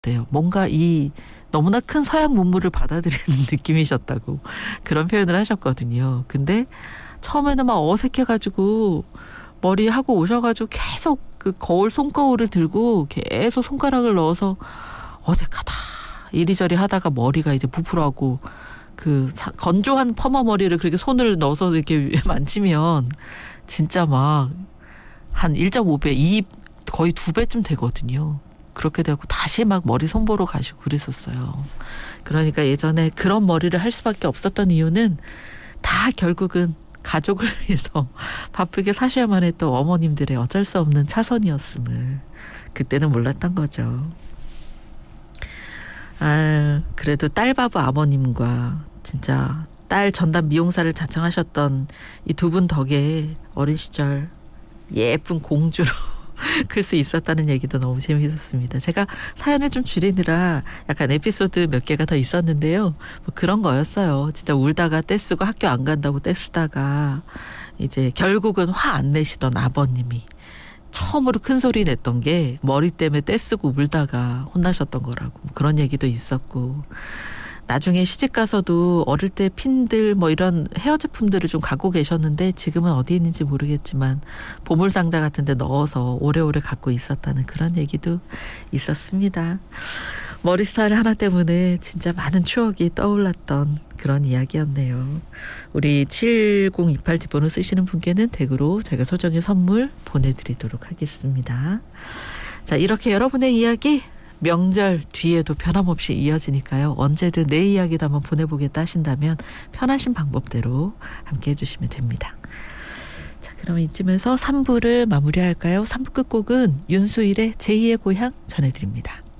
하셨대요. 뭔가 이 너무나 큰 서양 문물을 받아들이는 느낌이셨다고 그런 표현을 하셨거든요. 근데 처음에는 막 어색해가지고 머리하고 오셔가지고 계속 그 거울 손거울을 들고 계속 손가락을 넣어서 어색하다 이리저리 하다가 머리가 이제 부풀어하고 건조한 퍼머 머리를 그렇게 손을 넣어서 이렇게 만지면 진짜 막 한 1.5배, 거의 2배쯤 되거든요. 그렇게 되고 다시 막 머리 손보러 가시고 그랬었어요. 그러니까 예전에 그런 머리를 할 수밖에 없었던 이유는 다 결국은 가족을 위해서 바쁘게 사셔야만 했던 어머님들의 어쩔 수 없는 차선이었음을 그때는 몰랐던 거죠. 그래도 딸바보 아버님과 진짜 딸 전담 미용사를 자청하셨던 이 두 분 덕에 어린 시절 예쁜 공주로 클 수 있었다는 얘기도 너무 재미있었습니다. 제가 사연을 좀 줄이느라 약간 에피소드 몇 개가 더 있었는데요. 뭐 그런 거였어요. 진짜 울다가 떼쓰고 학교 안 간다고 떼쓰다가 이제 결국은 화 안 내시던 아버님이 처음으로 큰 소리 냈던 게 머리 때문에 떼쓰고 울다가 혼나셨던 거라고 그런 얘기도 있었고 나중에 시집가서도 어릴 때 핀들 뭐 이런 헤어 제품들을 좀 갖고 계셨는데 지금은 어디 있는지 모르겠지만 보물상자 같은 데 넣어서 오래오래 갖고 있었다는 그런 얘기도 있었습니다. 머리 스타일 하나 때문에 진짜 많은 추억이 떠올랐던 그런 이야기였네요. 우리 7028D번호 쓰시는 분께는 댁으로 제가 소정의 선물 보내드리도록 하겠습니다. 자, 이렇게 여러분의 이야기 명절 뒤에도 변함없이 이어지니까요. 언제든 내 이야기도 한번 보내보겠다 하신다면 편하신 방법대로 함께 해주시면 됩니다. 자, 그럼 이쯤에서 3부를 마무리할까요? 3부 끝곡은 윤수일의 제2의 고향 전해드립니다.